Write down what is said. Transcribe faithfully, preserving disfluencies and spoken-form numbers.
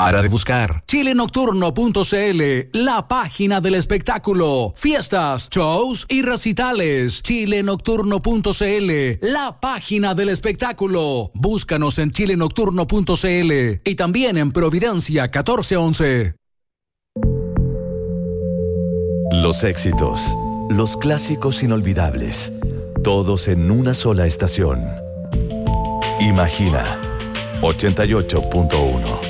para de buscar. chile nocturno punto c l, la página del espectáculo. Fiestas, shows y recitales. chile nocturno punto c l, la página del espectáculo. Búscanos en chile nocturno punto c l y también en Providencia catorce once. Los éxitos, los clásicos inolvidables, todos en una sola estación. Imagina ochenta y ocho punto uno.